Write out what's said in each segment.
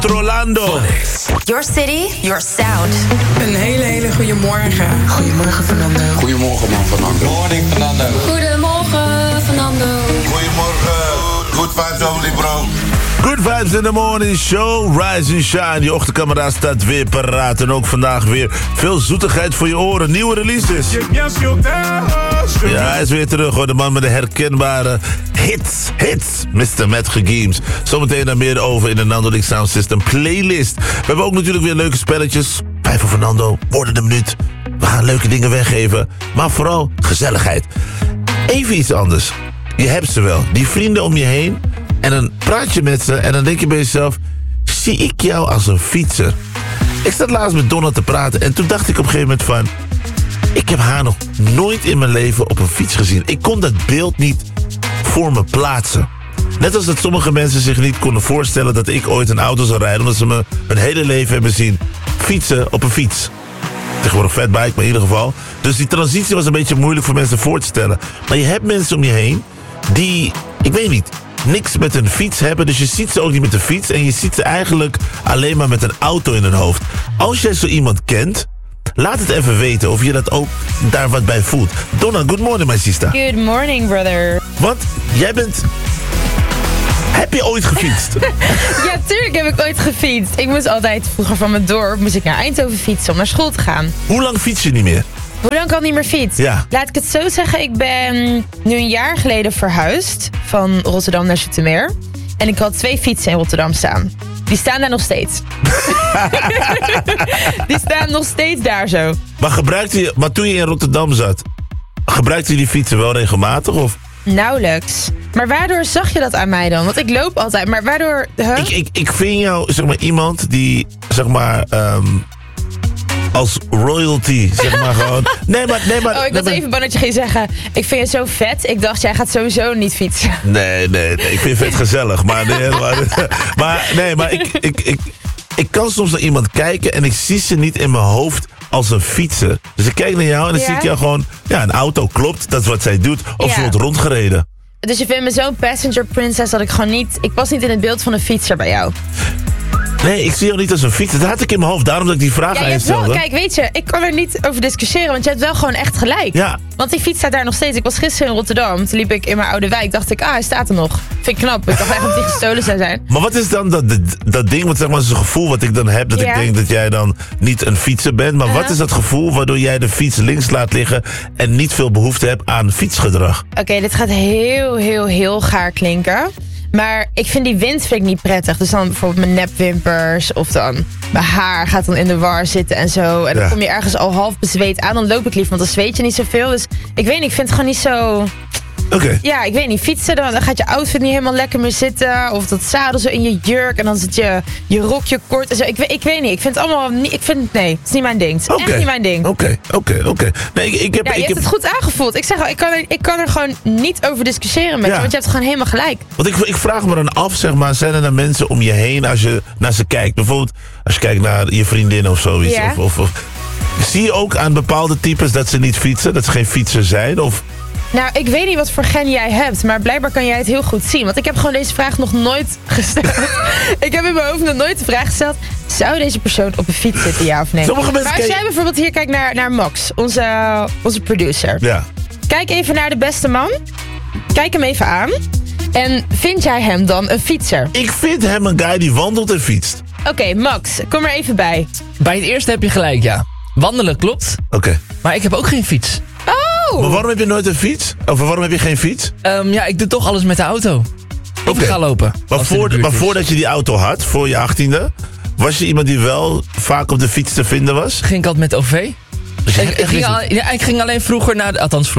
Rolando. Your city, your sound. Een hele goede morgen. Goedemorgen, Fernando. Goedemorgen, man, Fernando. Morning, Fernando. Goedemorgen, Fernando. Goedemorgen. Good vibes only, bro. Good vibes in the morning show. Rise and shine. Je ochtendkameraad staat weer paraat. En ook vandaag weer veel zoetigheid voor je oren. Nieuwe releases. Ja, hij is weer terug hoor. De man met de herkenbare hits. Mr. Matt Gegeams. Zometeen daar meer over in de Nando Link Sound System playlist. We hebben ook natuurlijk weer leuke spelletjes. 5 voor Fernando. Worden de minuut. We gaan leuke dingen weggeven. Maar vooral gezelligheid. Even iets anders. Je hebt ze wel. Die vrienden om je heen. En dan praat je met ze en dan denk je bij jezelf... zie ik jou als een fietser? Ik zat laatst met Donna te praten en toen dacht ik op een gegeven moment van... ik heb haar nog nooit in mijn leven op een fiets gezien. Ik kon dat beeld niet voor me plaatsen. Net als dat sommige mensen zich niet konden voorstellen... dat ik ooit een auto zou rijden... omdat ze me hun hele leven hebben zien fietsen op een fiets. Tegenwoordig fatbike, maar in ieder geval. Dus die transitie was een beetje moeilijk voor mensen voor te stellen. Maar je hebt mensen om je heen die, ik weet niet... niks met een fiets hebben, dus je ziet ze ook niet met de fiets... en je ziet ze eigenlijk alleen maar met een auto in hun hoofd. Als jij zo iemand kent, laat het even weten of je dat ook daar wat bij voelt. Donna, good morning, my sister. Good morning, brother. Want jij bent... Heb je ooit gefietst? Ja, tuurlijk heb ik ooit gefietst. Ik moest altijd, vroeger van mijn dorp, moest ik naar Eindhoven fietsen om naar school te gaan. Hoe lang fiets je niet meer? Hoe lang kan ik niet meer fietsen? Ja. Laat ik het zo zeggen, ik ben nu een jaar geleden verhuisd van Rotterdam naar Zoetermeer. En ik had 2 fietsen in Rotterdam staan. Die staan daar nog steeds. Die staan nog steeds daar zo. Maar toen je in Rotterdam zat, gebruikte je die fietsen wel regelmatig? Of? Nauwelijks. Maar waardoor zag je dat aan mij dan? Want ik loop altijd, maar waardoor... Huh? Ik vind jou, zeg maar, iemand die, zeg maar... als royalty, zeg maar gewoon... Nee, maar... Oh, ik was even bang dat je ging zeggen... ik vind je zo vet. Ik dacht, jij gaat sowieso niet fietsen. Nee, ik vind vet gezellig. Maar ik kan soms naar iemand kijken... en ik zie ze niet in mijn hoofd als een fietser. Dus ik kijk naar jou en dan zie ik jou gewoon... ja, een auto, klopt, dat is wat zij doet. Of ze wordt rondgereden. Dus je vindt me zo'n passenger princess dat ik gewoon niet... ik pas niet in het beeld van een fietser bij jou. Nee, ik zie jou niet als een fietser. Dat had ik in mijn hoofd, daarom dat ik die vraag aan je stelde. Kijk, weet je, ik kan er niet over discussiëren, want je hebt wel gewoon echt gelijk. Ja. Want die fiets staat daar nog steeds. Ik was gisteren in Rotterdam, toen liep ik in mijn oude wijk, dacht ik, hij staat er nog. Vind ik knap, ik dacht echt dat die gestolen zou zijn. Maar wat is dan dat ding, wat zeg maar, is een gevoel wat ik dan heb, dat ik denk dat jij dan niet een fietser bent. Maar wat is dat gevoel waardoor jij de fiets links laat liggen en niet veel behoefte hebt aan fietsgedrag? Oké, dit gaat heel gaar klinken. Maar ik vind die wind niet prettig. Dus dan bijvoorbeeld mijn nepwimpers of dan mijn haar gaat dan in de war zitten en zo. En dan kom je ergens al half bezweet aan. Dan loop ik liever, want dan zweet je niet zoveel. Dus ik weet niet, ik vind het gewoon niet zo... Okay. Ja, ik weet niet. Fietsen, dan gaat je outfit niet helemaal lekker meer zitten. Of dat zadel zo in je jurk. En dan zit je rokje kort. En zo. Ik weet niet. Ik vind het allemaal niet... Nee, het is niet mijn ding. Het is echt niet mijn ding. Oké. Nee, je hebt het goed aangevoeld. Ik zeg al, ik kan er gewoon niet over discussiëren met je. Want je hebt gewoon helemaal gelijk. Want ik vraag me dan af, zeg maar, zijn er dan mensen om je heen als je naar ze kijkt? Bijvoorbeeld als je kijkt naar je vriendin of zoiets. Ja. Of zie je ook aan bepaalde types dat ze niet fietsen? Dat ze geen fietser zijn? Of... Nou, ik weet niet wat voor gen jij hebt, maar blijkbaar kan jij het heel goed zien. Want ik heb gewoon deze vraag nog nooit gesteld. Ik heb in mijn hoofd nog nooit de vraag gesteld... zou deze persoon op een fiets zitten, ja of nee? Maar als jij bijvoorbeeld hier kijkt naar Max, onze producer. Ja. Kijk even naar de beste man. Kijk hem even aan. En vind jij hem dan een fietser? Ik vind hem een guy die wandelt en fietst. Oké, Max, kom er even bij. Bij het eerste heb je gelijk, ja. Wandelen klopt. Oké. Maar ik heb ook geen fiets. Maar waarom heb je nooit een fiets? Of waarom heb je geen fiets? Ja, ik doe toch alles met de auto. Of ik ga lopen. Maar voordat je die auto had, voor je 18e... was je iemand die wel vaak op de fiets te vinden was? Ging ik altijd met OV. Dus ik ging alleen vroeger naar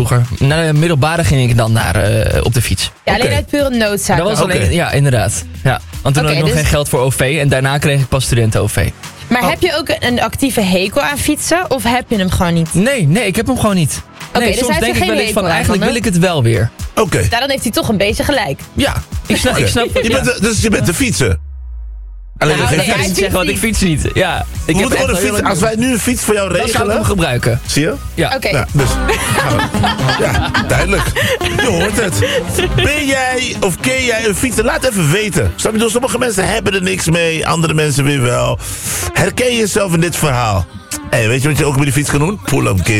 de middelbare ging ik dan op de fiets. Ja, alleen uit pure noodzaak. Dat was alleen, ja, inderdaad. Ja. Want toen had ik nog geen geld voor OV en daarna kreeg ik pas studenten-OV. Maar heb je ook een actieve hekel aan fietsen of heb je hem gewoon niet? Nee, ik heb hem gewoon niet. Okay, nee, dus soms denk ik wel eens van, eigenlijk wil ik het wel weer. Oké. Dan heeft hij toch een beetje gelijk. Ja, ik snap het. Dus je bent de fietser? Alleen Nou, geen dat fiets. kan je niet zeggen, want ik fiets niet. Ja, We moeten gewoon een fiets. Als wij nu een fiets voor jou dan zou ik regelen. hem gebruiken. Zie je? Ja. Oké. Ja, dus. Ja, duidelijk. Je hoort het. Ben jij of ken jij een fietser? Laat even weten. Snap je? Sommige mensen hebben er niks mee, andere mensen weer wel. Herken je jezelf in dit verhaal? Hey, weet je wat je ook met die fiets kan doen? Pull-up game.